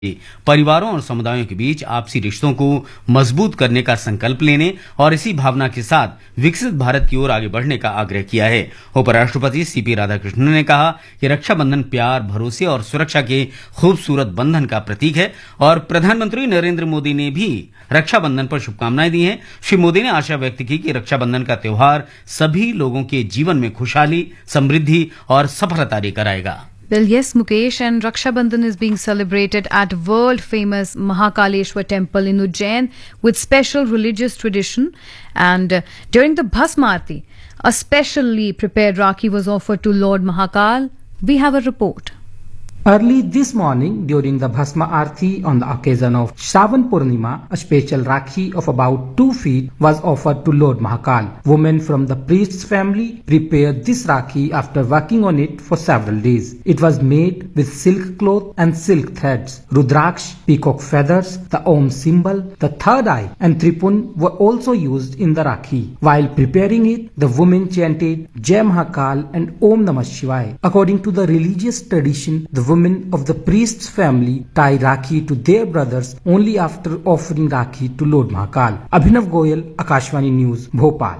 परिवारों और समुदायों के बीच आपसी रिश्तों को मजबूत करने का संकल्प लेने और इसी भावना के साथ विकसित भारत की ओर आगे बढ़ने का आग्रह किया है। उपराष्ट्रपति सीपी राधाकृष्णन ने कहा कि रक्षाबंधन प्यार, भरोसे और सुरक्षा के खूबसूरत बंधन का प्रतीक है और प्रधानमंत्री नरेंद्र मोदी ने भी रक्षाबंधन पर शुभकामनाएं दी हैं। श्री मोदी ने आशा व्यक्त की कि रक्षाबंधन का त्योहार सभी लोगों के जीवन में खुशहाली, समृद्धि और सफलता लेकर आएगा। Well, yes, Mukesh, and Raksha Bandhan is being celebrated at world-famous Mahakaleshwar temple in Ujjain with special religious tradition. And during the Bhasma Aarti, a specially prepared Rakhi was offered to Lord Mahakal. We have a report. Early this morning, during the Bhasma Aarti on the occasion of Shravan Purnima, a special Rakhi of about 2 feet was offered to Lord Mahakal. Women from the priest's family prepared this Rakhi after working on it for several days. It was made with silk cloth and silk threads. Rudraksh, peacock feathers, the Om symbol, the third eye and Tripun were also used in the Rakhi. While preparing it, the women chanted Jai Mahakal and Om Namah Shivaya. According to the religious tradition, the women of the priest's family tie Rakhi to their brothers only after offering Rakhi to Lord Mahakal. Abhinav Goyal, Akashvani News, Bhopal.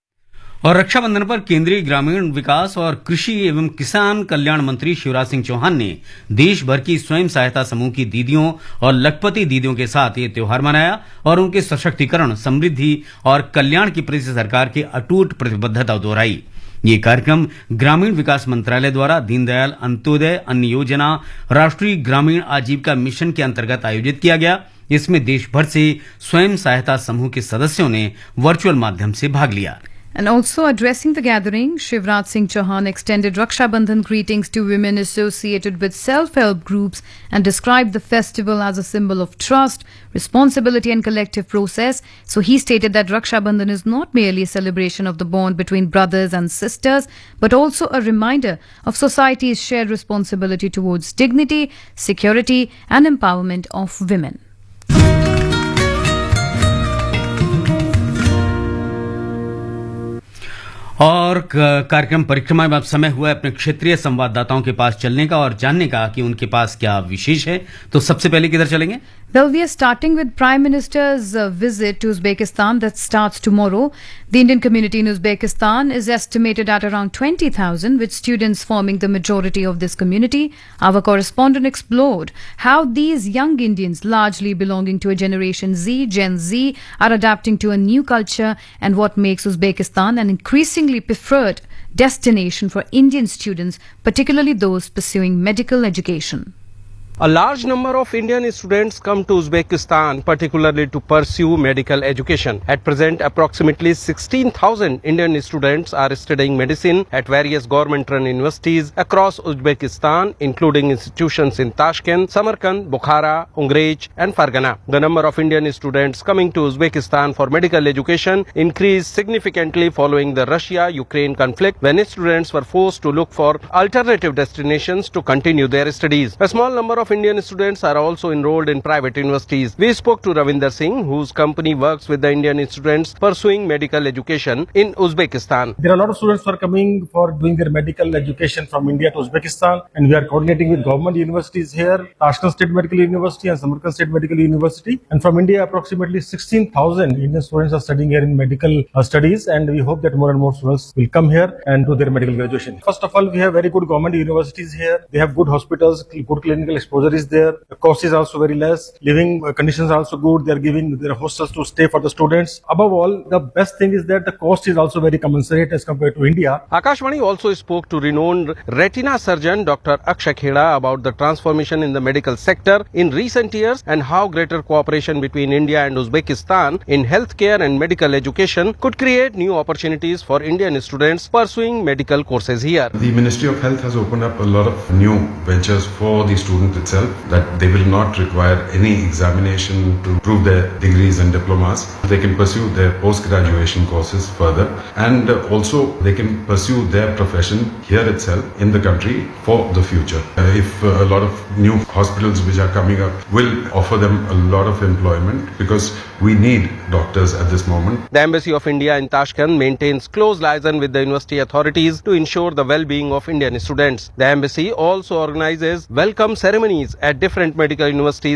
और रक्षाबंधन पर केंद्रीय ग्रामीण विकास और कृषि एवं किसान कल्याण मंत्री शिवराज सिंह चौहान ने देश भर की स्वयं सहायता समूह की दीदियों और लखपति दीदियों के साथ ये त्योहार मनाया और उनके सशक्तिकरण, समृद्धि और कल्याण की प्रति सरकार की अटूट प्रतिबद्धता दोहराई। ये कार्यक्रम ग्रामीण विकास मंत्रालय द्वारा दीनदयाल अंत्योदय अन्न योजना, राष्ट्रीय ग्रामीण आजीविका मिशन के अंतर्गत आयोजित किया गया। इसमें देश भर से स्वयं सहायता समूह के सदस्यों ने वर्चुअल माध्यम से भाग लिया। And also addressing the gathering, Shivraj Singh Chauhan extended Raksha Bandhan greetings to women associated with self-help groups and described the festival as a symbol of trust, responsibility and collective process. So he stated that Raksha Bandhan is not merely a celebration of the bond between brothers and sisters, but also a reminder of society's shared responsibility towards dignity, security and empowerment of women. और कार्यक्रम परिक्रमा में अब समय हुआ है अपने क्षेत्रीय संवाददाताओं के पास चलने का और जानने का कि उनके पास क्या विशेष है। तो सबसे पहले किधर चलेंगे? Well, we are starting with Prime Minister's visit to Uzbekistan that starts tomorrow. The Indian community in Uzbekistan is estimated at around 20,000, with students forming the majority of this community. Our correspondent explored how these young Indians, largely belonging to a Generation Z, Gen Z, are adapting to a new culture and what makes Uzbekistan an increasingly preferred destination for Indian students, particularly those pursuing medical education. A large number of Indian students come to Uzbekistan, particularly to pursue medical education. At present, approximately 16,000 Indian students are studying medicine at various government-run universities across Uzbekistan, including institutions in Tashkent, Samarkand, Bukhara, Ungrej, and Fargana. The number of Indian students coming to Uzbekistan for medical education increased significantly following the Russia-Ukraine conflict, when students were forced to look for alternative destinations to continue their studies. A small number of Indian students are also enrolled in private universities. We spoke to Ravinder Singh, whose company works with the Indian students pursuing medical education in Uzbekistan. There are a lot of students who are coming for doing their medical education from India to Uzbekistan, and we are coordinating with government universities here, Tashkent State Medical University and Samarkand State Medical University. And from India, approximately 16,000 Indian students are studying here in medical studies, and we hope that more and more students will come here and do their medical graduation. First of all, we have very good government universities here. They have good hospitals, good clinical exposure is there. The cost is also very less. Living conditions are also good. They are giving their hostels to stay for the students. Above all, the best thing is that the cost is also very commensurate as compared to India. Akashvani also spoke to renowned retina surgeon Dr. Akshay Kheda about the transformation in the medical sector in recent years and how greater cooperation between India and Uzbekistan in healthcare and medical education could create new opportunities for Indian students pursuing medical courses here. The Ministry of Health has opened up a lot of new ventures for the student itself, that they will not require any examination to prove their degrees and diplomas. They can pursue their post-graduation courses further, and also they can pursue their profession here itself in the country for the future. If a lot of new hospitals which are coming up will offer them a lot of employment, because we need doctors at this moment. The Embassy of India in Tashkent maintains close liaison with the university authorities to ensure the well-being of Indian students. The embassy also organizes welcome ceremonies trainees at different medical universities